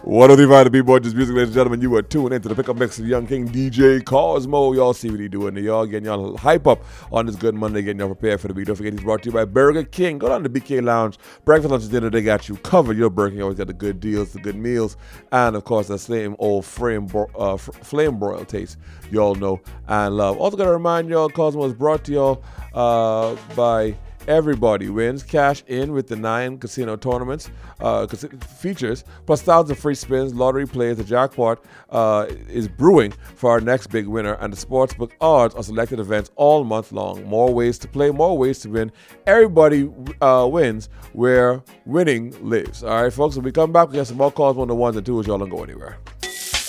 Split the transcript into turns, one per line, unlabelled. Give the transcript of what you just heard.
What up, the B-Boy, just music, ladies and gentlemen. You are tuned into the pickup mix of Young King DJ Cosmo. Y'all see what he doing there. Y'all getting y'all hype up on this good Monday, getting y'all prepared for the week. Don't forget he's brought to you by Burger King. Go down to BK Lounge. Breakfast, lunch, and dinner, they got you covered. Your Burger King always got the good deals, the good meals, and of course, that same old flame broil taste y'all know and love. Also got to remind y'all, Cosmo is brought to y'all by Everybody Wins. Cash in with the 9 casino tournaments features, plus thousands of free spins, lottery plays. The jackpot is brewing for our next big winner, and the sportsbook odds on selected events all month long. More ways to play, more ways to win. Everybody wins where winning lives. All right, folks, when we come back, we got some more calls on the ones and twos. Y'all don't go anywhere.